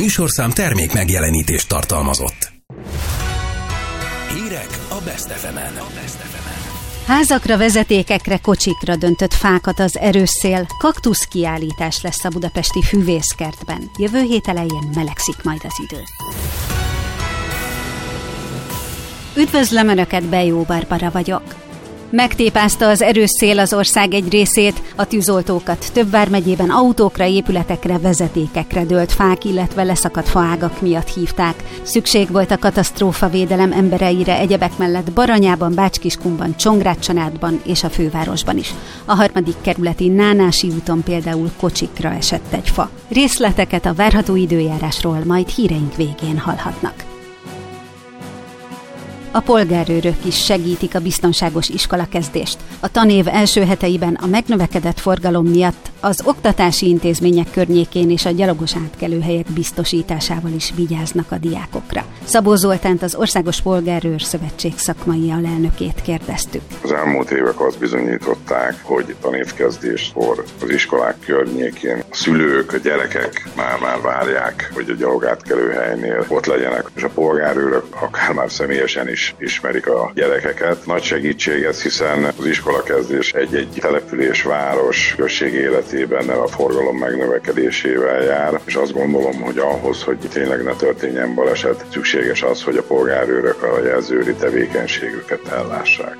műsorszám termék megjelenítést tartalmazott. Hírek a Best FM-en. Házakra, vezetékekre, kocsikra döntött fákat az erős szél. Kaktusz kiállítás lesz a budapesti Füvészkertben. Jövő hét elején melegszik majd az idő. Üdvözlöm Önöket, Bejó Barbara vagyok. Megtépázta az erős szél az ország egy részét, a tűzoltókat több vármegyében autókra, épületekre, vezetékekre dőlt fák, illetve leszakadt faágak miatt hívták. Szükség volt a katasztrófavédelem embereire egyebek mellett Baranyában, Bács-Kiskunban, Csongrád-Csanádban és a fővárosban is. A 3. kerületi Nánási úton például kocsikra esett egy fa. Részleteket a várható időjárásról majd híreink végén hallhatnak. A polgárőrök is segítik a biztonságos iskolakezdést. A tanév első heteiben a megnövekedett forgalom miatt az oktatási intézmények környékén és a gyalogos átkelőhelyek biztosításával is vigyáznak a diákokra. Szabó Zoltánt, az Országos Polgárőr Szövetség szakmai alelnökét kérdeztük. Az elmúlt évek azt bizonyították, hogy tanévkezdéskor az iskolák környékén a szülők, a gyerekek már várják, hogy a gyalogátkelőhelynél ott legyenek, és a polgárőrök akár már személyesen is ismerik a gyerekeket. Nagy segítség ez, hiszen az iskolakezdés egy-egy település, város, község életében a forgalom megnövekedésével jár, és azt gondolom, hogy ahhoz, hogy tényleg ne történjen baleset, szükséges az, hogy a polgárőrök a jelzőri tevékenységüket ellássák.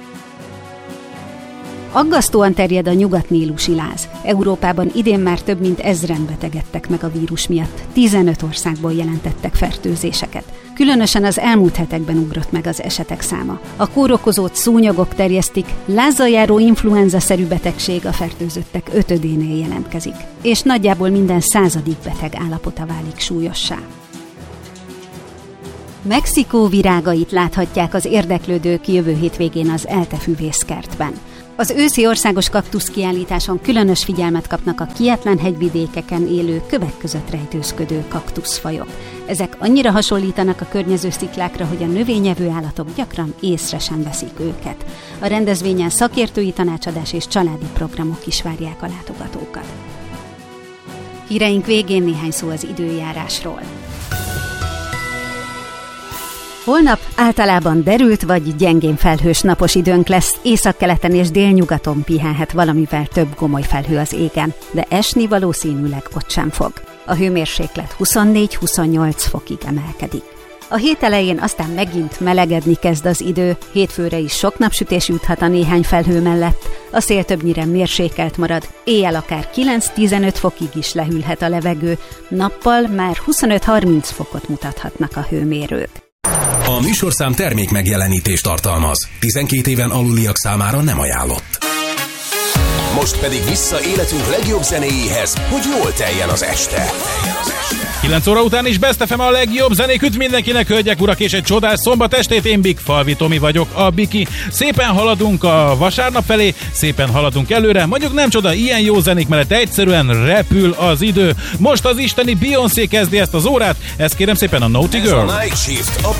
Aggasztóan terjed a nyugatnílusi láz. Európában idén már több mint 1000-en betegedtek meg a vírus miatt. 15 országból jelentettek fertőzéseket. Különösen az elmúlt hetekben ugrott meg az esetek száma. A kórokozót szúnyogok terjesztik, lázzal járó influenza-szerű betegség a fertőzöttek 5-énél jelentkezik, és nagyjából minden 100. beteg állapota válik súlyossá. Mexikó virágait láthatják az érdeklődők jövő hétvégén az ELTE Füvészkertben. Az őszi országos kaktuszkiállításon különös figyelmet kapnak a kietlen hegyvidékeken élő, kövek között rejtőzködő kaktuszfajok. Ezek annyira hasonlítanak a környező sziklákra, hogy a növényevő állatok gyakran észre sem veszik őket. A rendezvényen szakértői tanácsadás és családi programok is várják a látogatókat. Híreink végén néhány szó az időjárásról. Holnap általában derült vagy gyengén felhős napos időnk lesz, északkeleten és délnyugaton pihenhet valamivel több gomoly felhő az égen, de esni valószínűleg ott sem fog. A hőmérséklet 24-28 fokig emelkedik. A hét elején aztán megint melegedni kezd az idő, hétfőre is sok napsütés juthat a néhány felhő mellett, a szél többnyire mérsékelt marad, éjjel akár 9-15 fokig is lehűlhet a levegő, nappal már 25-30 fokot mutathatnak a hőmérők. A műsorszám termék megjelenítést tartalmaz. 12 éven aluliak számára nem ajánlott. Most pedig vissza életünk legjobb zenéjéhez, hogy jól teljen az este. 9 óra után is Best FM a legjobb zenék üt mindenkinek, hölgyek, urak, és egy csodás szombat estét. Én Big Falvi Tomi vagyok, a Biki. Szépen haladunk a vasárnap felé, szépen haladunk előre. Mondjuk nem csoda, ilyen jó zenék mellett egyszerűen repül az idő. Most az isteni Beyoncé kezdi ezt az órát, ezt kérem szépen a Naughty Girl. Ez a Night Shift, a